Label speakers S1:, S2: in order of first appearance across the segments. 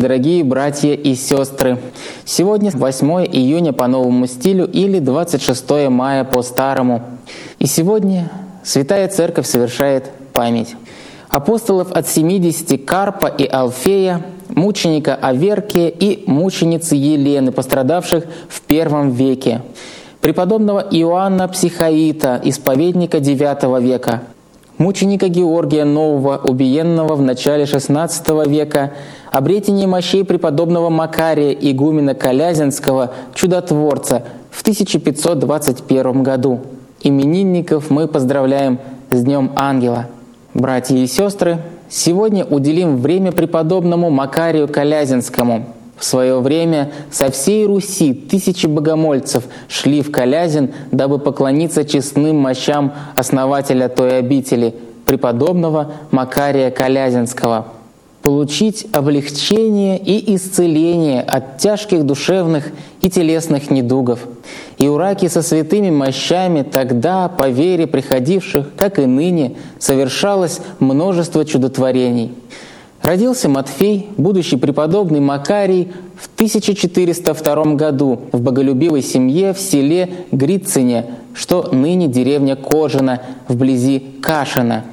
S1: Дорогие братья и сестры, сегодня 8 июня по новому стилю или 26 мая по старому. И сегодня Святая Церковь совершает память апостолов от 70 Карпа и Алфея, мученика Аверкия и мученицы Елены, пострадавших в I веке, преподобного Иоанна Психаита, исповедника IX века, мученика Георгия Нового, убиенного в начале XVI века, обретение мощей преподобного Макария, игумена Колязинского, чудотворца, в 1521 году. Именинников мы поздравляем с Днем Ангела. Братья и сестры, сегодня уделим время преподобному Макарию Колязинскому. В свое время со всей Руси тысячи богомольцев шли в Колязин, дабы поклониться честным мощам основателя той обители, преподобного Макария Колязинского, получить облегчение и исцеление от тяжких душевных и телесных недугов. И у раки со святыми мощами тогда, по вере приходивших, как и ныне, совершалось множество чудотворений. Родился Матфей, будущий преподобный Макарий, в 1402 году в боголюбивой семье в селе Грицыне, что ныне деревня Кожина, вблизи Кашина.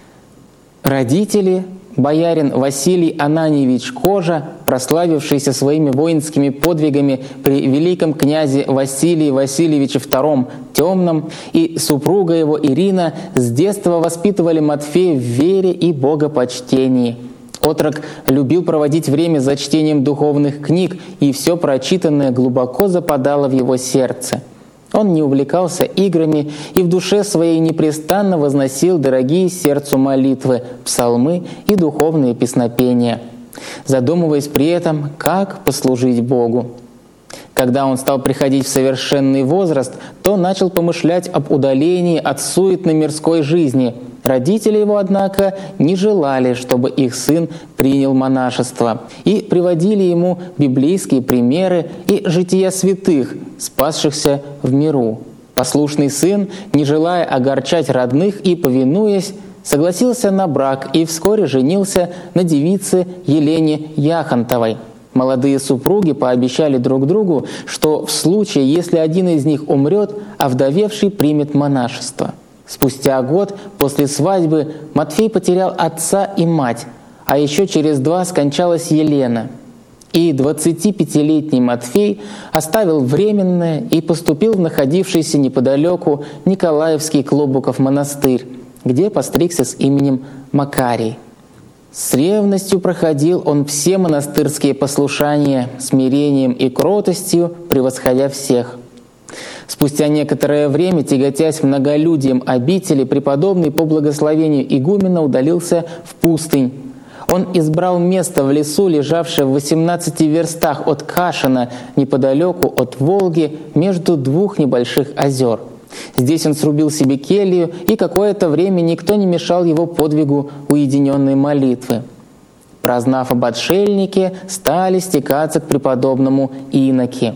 S1: Родители — боярин Василий Ананьевич Кожа, прославившийся своими воинскими подвигами при великом князе Василии Васильевиче II Темном, и супруга его Ирина с детства воспитывали Матфея в вере и богопочтении. Отрок любил проводить время за чтением духовных книг, и все прочитанное глубоко западало в его сердце. Он не увлекался играми и в душе своей непрестанно возносил дорогие сердцу молитвы, псалмы и духовные песнопения, задумываясь при этом, как послужить Богу. Когда он стал приходить в совершенный возраст, то начал помышлять об удалении от суетной мирской жизни. Родители его, однако, не желали, чтобы их сын принял монашество, и приводили ему библейские примеры и жития святых, спасшихся в миру. Послушный сын, не желая огорчать родных и повинуясь, согласился на брак и вскоре женился на девице Елене Яхонтовой. Молодые супруги пообещали друг другу, что в случае, если один из них умрет, овдовевший примет монашество. Спустя год после свадьбы Матфей потерял отца и мать, а еще через 2 скончалась Елена. И 25-летний Матфей оставил временное и поступил в находившийся неподалеку Николаевский Клобуков монастырь, где постригся с именем Макарий. С ревностью проходил он все монастырские послушания, смирением и кротостью превосходя всех. Спустя некоторое время, тяготясь многолюдием обители, преподобный по благословению игумена удалился в пустынь. Он избрал место в лесу, лежавшее в 18 верстах от Кашина, неподалеку от Волги, между 2 небольших озер. Здесь он срубил себе келью, и какое-то время никто не мешал его подвигу уединенной молитвы. Прознав об отшельнике, стали стекаться к преподобному иноки.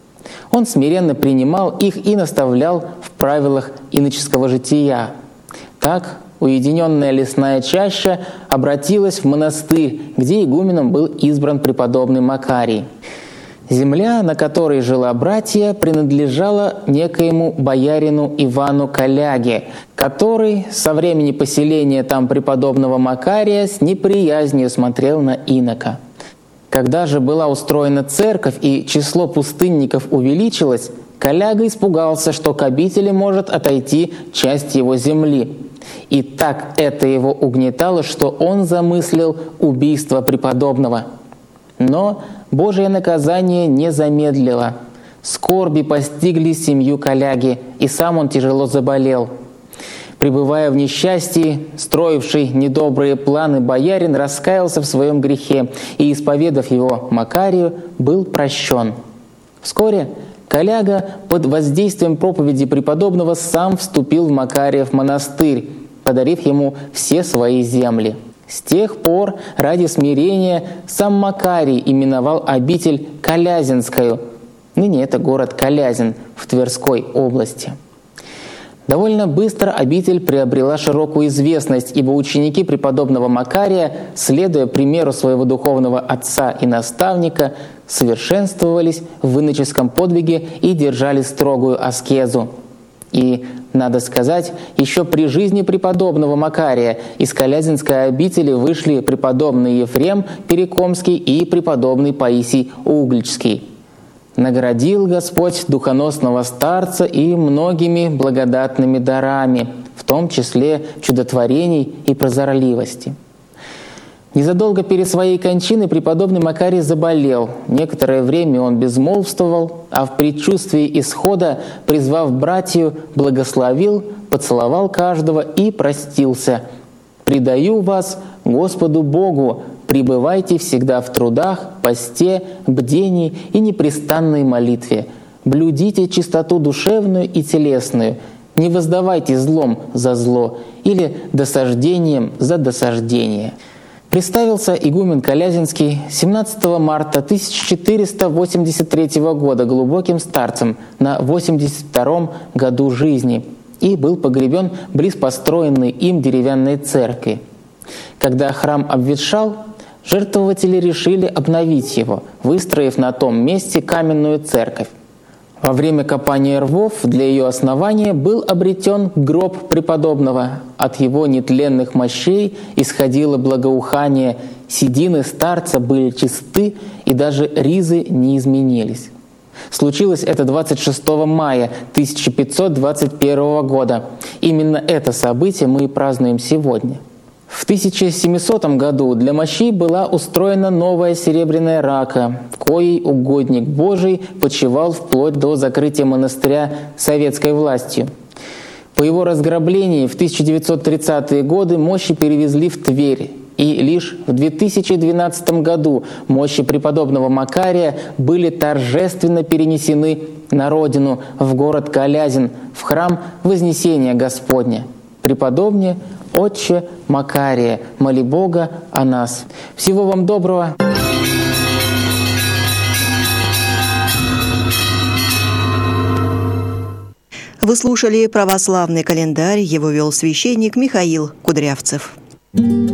S1: Он смиренно принимал их и наставлял в правилах иноческого жития. Так уединенная лесная чаща обратилась в монастырь, где игуменом был избран преподобный Макарий. Земля, на которой жила братья, принадлежала некоему боярину Ивану Коляге, который со времени поселения там преподобного Макария с неприязнью смотрел на инока. Когда же была устроена церковь и число пустынников увеличилось, Коляга испугался, что к обители может отойти часть его земли. И так это его угнетало, что он замыслил убийство преподобного. Но Божие наказание не замедлило. Скорби постигли семью Коляги, и сам он тяжело заболел. Пребывая в несчастье, строивший недобрые планы боярин раскаялся в своем грехе и, исповедав его Макарию, был прощен. Вскоре Коляга под воздействием проповеди преподобного сам вступил в Макариев монастырь, подарив ему все свои земли. С тех пор ради смирения сам Макарий именовал обитель Колязинскую. Ныне это город Колязин в Тверской области. Довольно быстро обитель приобрела широкую известность, ибо ученики преподобного Макария, следуя примеру своего духовного отца и наставника, совершенствовались в иноческом подвиге и держали строгую аскезу. И, надо сказать, еще при жизни преподобного Макария из Калязинской обители вышли преподобный Ефрем Перекомский и преподобный Паисий Угличский. Наградил Господь духоносного старца и многими благодатными дарами, в том числе чудотворений и прозорливости. Незадолго перед своей кончиной преподобный Макарий заболел. Некоторое время он безмолвствовал, а в предчувствии исхода, призвав братью, благословил, поцеловал каждого и простился. «Предаю вас Господу Богу, пребывайте всегда в трудах, посте, бдении и непрестанной молитве. Блюдите чистоту душевную и телесную, не воздавайте злом за зло или досаждением за досаждение». Представился игумен Калязинский 17 марта 1483 года глубоким старцем на 82-м году жизни и был погребен близ построенной им деревянной церкви. Когда храм обветшал, жертвователи решили обновить его, выстроив на том месте каменную церковь. Во время копания рвов для ее основания был обретен гроб преподобного. От его нетленных мощей исходило благоухание, седины старца были чисты, и даже ризы не изменились. Случилось это 26 мая 1521 года. Именно это событие мы и празднуем сегодня. В 1700 году для мощей была устроена новая серебряная рака, коей угодник Божий почивал вплоть до закрытия монастыря советской властью. По его разграблении в 1930-е годы мощи перевезли в Тверь, и лишь в 2012 году мощи преподобного Макария были торжественно перенесены на родину, в город Калязин, в храм Вознесения Господня. Преподобне, Отче Макария, моли Бога о нас. Всего вам доброго!
S2: Вы слушали православный календарь, его вел священник Михаил Кудрявцев.